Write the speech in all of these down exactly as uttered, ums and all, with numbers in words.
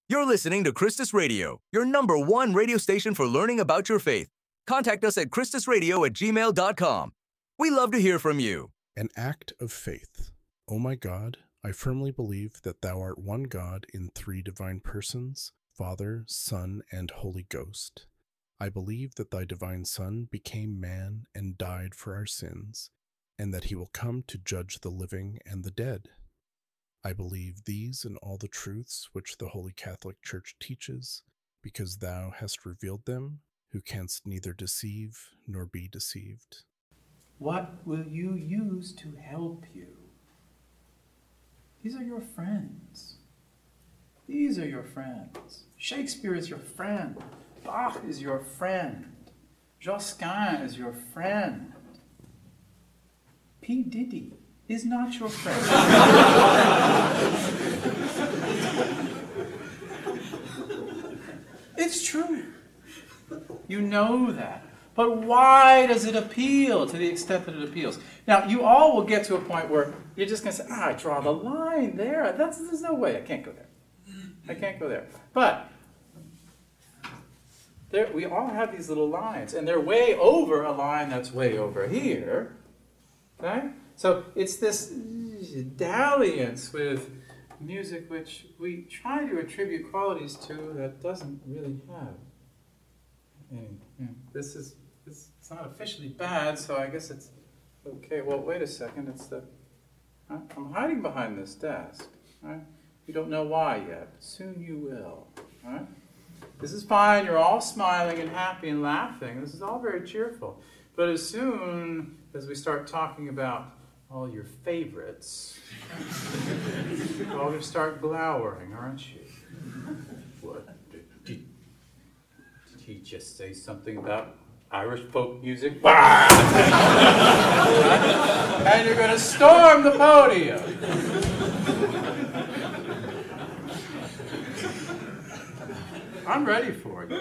You're listening to Christus Radio, your number one radio station for learning about your faith. Contact us at christusradio at gmail dot com. We love to hear from you. An act of faith. O my God, I firmly believe that thou art one God in three divine persons, Father, Son, and Holy Ghost. I believe that thy divine Son became man and died for our sins, and that he will come to judge the living and the dead. I believe these and all the truths which the Holy Catholic Church teaches, because thou hast revealed them, who canst neither deceive nor be deceived. What will you use to help you? These are your friends. These are your friends. Shakespeare is your friend. Bach is your friend. Josquin is your friend. P. Diddy is not your friend. It's true. You know that. But why does it appeal to the extent that it appeals? Now, you all will get to a point where you're just going to say, ah, I draw the line there. That's, there's no way. I can't go there. I can't go there. But there, we all have these little lines, and they're way over a line that's way over here. Okay? So it's this dalliance with music which we try to attribute qualities to that doesn't really have any. You know, this is this, it's not officially bad, so I guess it's okay. Well, wait a second. It's the huh? I'm hiding behind this desk. Right? You don't know why yet. Soon you will. Right? This is fine. You're all smiling and happy and laughing. This is all very cheerful. But as soon as we start talking about all your favorites, you're all going to start glowering, aren't you? What? Did, did, did he just say something about Irish folk music? And you're going to storm the podium. I'm ready for you.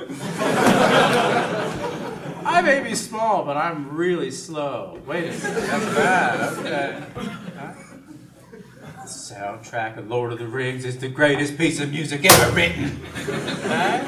I may be small, but I'm really slow. Wait a second, that's bad. Okay. Huh? The soundtrack of Lord of the Rings is the greatest piece of music ever written. Huh?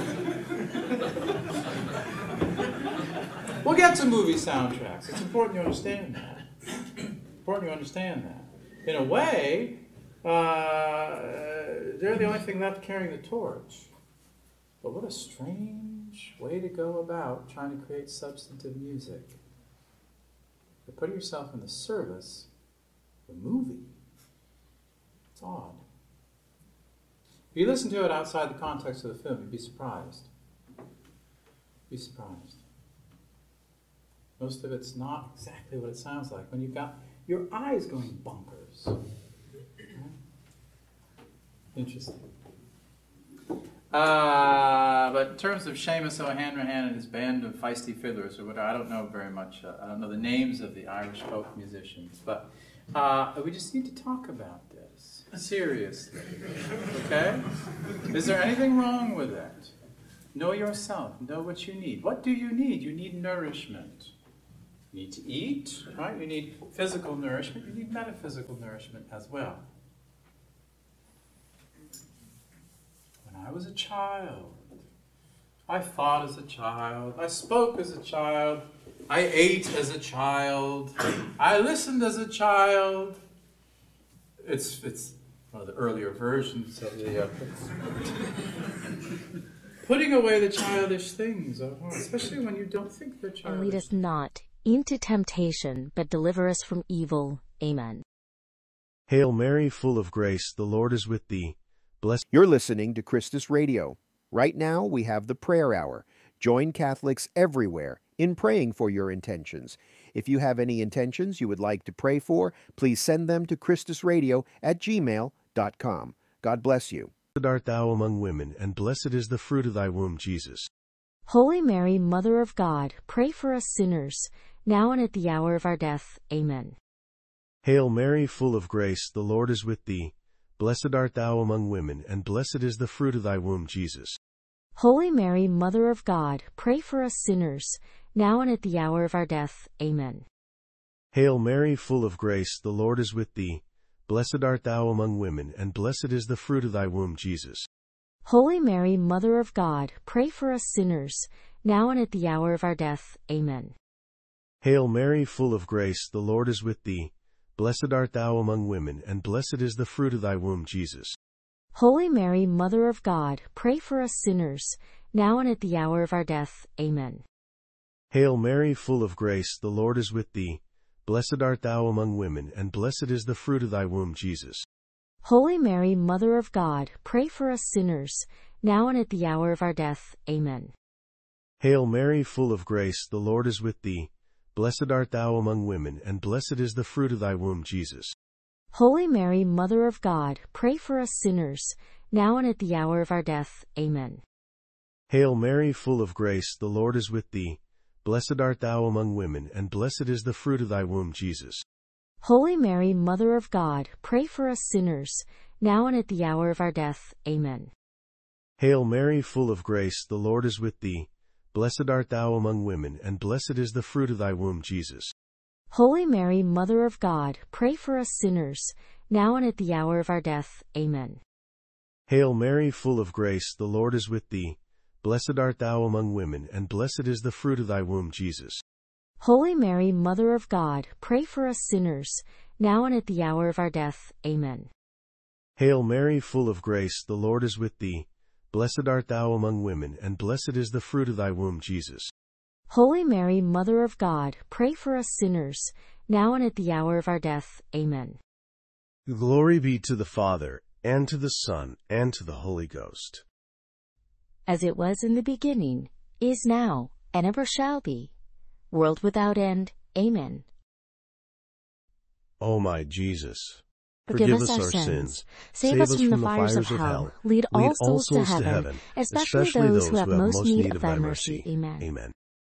We'll get to movie soundtracks. It's important you understand that. Important you understand that. In a way, uh, they're the only thing left carrying the torch. But what a strange way to go about trying to create substantive music. You're putting yourself in the service of a movie. It's odd. If you listen to it outside the context of the film, you'd be surprised. Be surprised. Most of it's not exactly what it sounds like when you've got your eyes going bonkers. Right? Interesting. Uh, but in terms of Seamus O'Hanrahan and his band of feisty fiddlers, or whatever, I don't know very much. Uh, I don't know the names of the Irish folk musicians, but uh, we just need to talk about this seriously. Okay? Is there anything wrong with that? Know yourself. Know what you need. What do you need? You need nourishment. You need to eat, right? You need physical nourishment. You need metaphysical nourishment as well. When I was a child, I thought as a child, I spoke as a child, I ate as a child, I listened as a child. It's it's one of the earlier versions of the uh, putting away the childish things, especially when you don't think they're childish. And lead us not into temptation, but deliver us from evil. Amen. Hail Mary, full of grace, the Lord is with thee. Blessed. You're listening to Christus Radio. Right now, we have the prayer hour. Join Catholics everywhere in praying for your intentions. If you have any intentions you would like to pray for, please send them to christusradio at gmail dot com. God bless you. Blessed art thou among women, and blessed is the fruit of thy womb, Jesus. Holy Mary, Mother of God, pray for us sinners, now and at the hour of our death. Amen. Hail Mary, full of grace, the Lord is with thee. Blessed art thou among women, and blessed is the fruit of thy womb, Jesus. Holy Mary, Mother of God, pray for us sinners, now and at the hour of our death. Amen. Hail Mary, full of grace, the Lord is with thee. Blessed art thou among women, and blessed is the fruit of thy womb, Jesus. Holy Mary, Mother of God, pray for us sinners, now and at the hour of our death. Amen. Hail Mary, full of grace, the Lord is with thee. Blessed art thou among women, and blessed is the fruit of thy womb, Jesus. Holy Mary, Mother of God, pray for us sinners, now and at the hour of our death. Amen. Hail Mary, full of grace, the Lord is with thee. Blessed art thou among women, and blessed is the fruit of thy womb, Jesus. Holy Mary, Mother of God, pray for us sinners, now and at the hour of our death. Amen. Hail Mary, full of grace, the Lord is with thee. Blessed art thou among women, and blessed is the fruit of thy womb, Jesus. Holy Mary, Mother of God, pray for us sinners, now and at the hour of our death. Amen. Hail Mary, full of grace, the Lord is with thee. Blessed art thou among women, and blessed is the fruit of thy womb, Jesus. Holy Mary, Mother of God, pray for us sinners, now and at the hour of our death. Amen. Hail Mary, full of grace, the Lord is with thee. Blessed art thou among women, and blessed is the fruit of thy womb, Jesus. Holy Mary, Mother of God, pray for us sinners, now and at the hour of our death. Amen. Hail Mary, full of grace, the Lord is with thee. Blessed art thou among women, and blessed is the fruit of thy womb, Jesus. Holy Mary, Mother of God, pray for us sinners, now and at the hour of our death. Amen. Hail Mary, full of grace, the Lord is with thee. Blessed art thou among women, and blessed is the fruit of thy womb, Jesus. Holy Mary, Mother of God, pray for us sinners, now and at the hour of our death. Amen. Glory be to the Father, and to the Son, and to the Holy Ghost. As it was in the beginning, is now, and ever shall be, world without end. Amen. O my Jesus, forgive, forgive us our, our sins, sins. Save, save us from, from the fires of hell, hell. Lead, Lead all souls, souls to, heaven, to heaven, especially, especially those who have most need of thy mercy. mercy. Amen. Amen.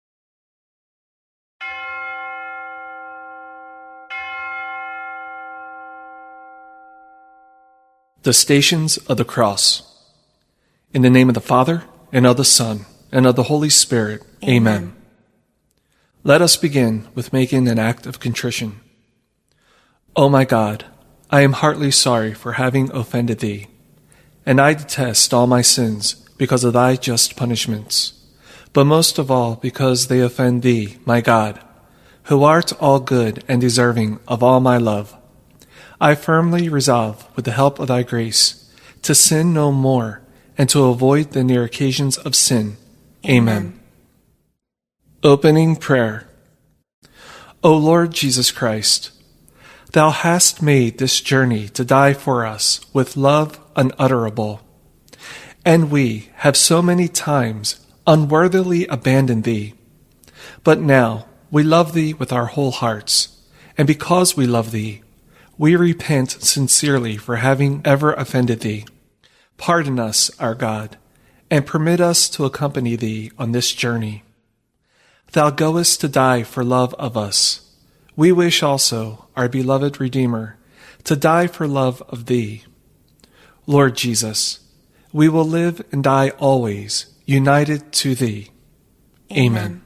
The Stations of the Cross. In the name of the Father, and of the Son, and of the Holy Spirit. Amen. Amen. Let us begin with making an act of contrition. O my God, I am heartily sorry for having offended thee, and I detest all my sins because of thy just punishments, but most of all because they offend thee, my God, who art all good and deserving of all my love. I firmly resolve, with the help of thy grace, to sin no more, and to avoid the near occasions of sin. Amen. Amen. Opening Prayer. O Lord Jesus Christ, thou hast made this journey to die for us with love unutterable, and we have so many times unworthily abandoned thee. But now we love thee with our whole hearts, and because we love thee, we repent sincerely for having ever offended thee. Pardon us, our God, and permit us to accompany thee on this journey. Thou goest to die for love of us. We wish also, our beloved Redeemer, to die for love of thee. Lord Jesus, we will live and die always, united to thee. Amen. Amen.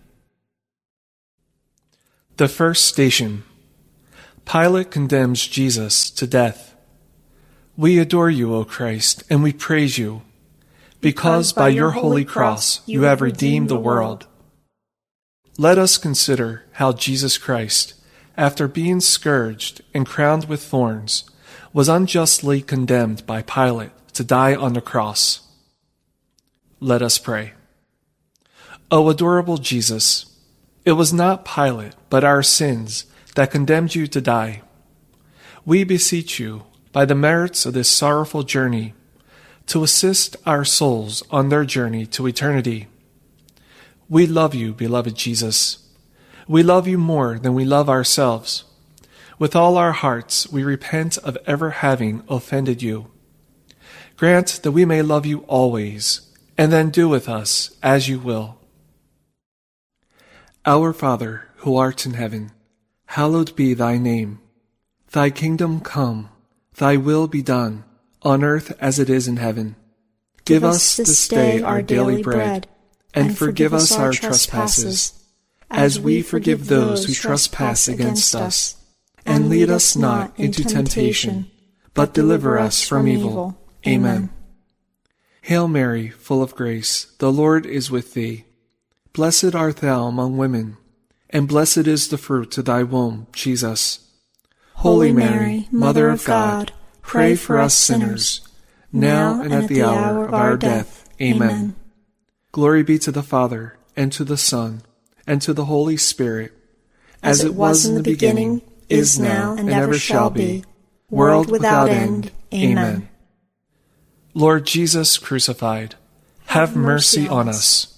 The first station. Pilate condemns Jesus to death. We adore you, O Christ, and we praise you, because by your holy cross you have redeemed the world. Let us consider how Jesus Christ, after being scourged and crowned with thorns, was unjustly condemned by Pilate to die on the cross. Let us pray. O adorable Jesus, it was not Pilate, but our sins that condemned you to die. We beseech you, by the merits of this sorrowful journey, to assist our souls on their journey to eternity. We love you, beloved Jesus. We love you more than we love ourselves. With all our hearts, we repent of ever having offended you. Grant that we may love you always, and then do with us as you will. Our Father, who art in heaven, hallowed be thy name. Thy kingdom come. Thy will be done, on earth as it is in heaven. Give, Give us this day our daily bread, and, and forgive us our trespasses, as we forgive those who trespass against us. And lead us not into temptation, but deliver us from evil. Amen. Hail Mary, full of grace, the Lord is with thee. Blessed art thou among women, and blessed is the fruit of thy womb, Jesus. Holy Mary, Mother of God, pray for us sinners, now and at the hour of our death. Amen. Glory be to the Father, and to the Son, and to the Holy Spirit, as it was in the beginning, is now, and ever shall be, world without end. Amen. Lord Jesus crucified, have mercy on us.